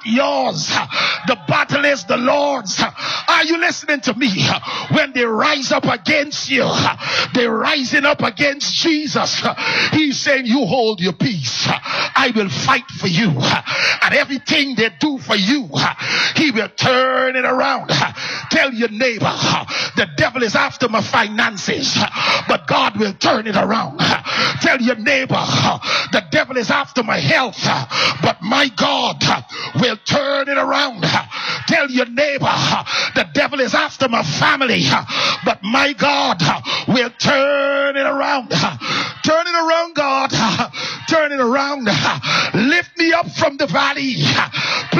yours. The battle is the Lord's. Are you listening to me? When they rise up against you, they're rising up against Jesus. He's saying, you hold your peace. I will fight for you. And everything they do for you, he will turn it around. Tell your neighbor, the devil is after my finances, but God will turn it around. Tell your neighbor, the devil is after my health, but my God will turn it around. Tell your neighbor, the devil is after my family, but my God will turn it around. Turn it around, God. Turn it around. Lift me up from the valley.